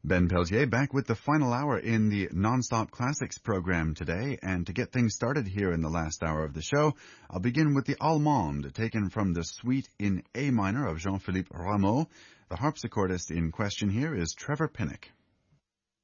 Ben Peltier back with the final hour in the Nonstop Classics program today. And to get things started here in the last hour of the show, I'll begin with the Allemande, taken from the Suite in A minor of Jean-Philippe Rameau. The harpsichordist in question here is Trevor Pinnock.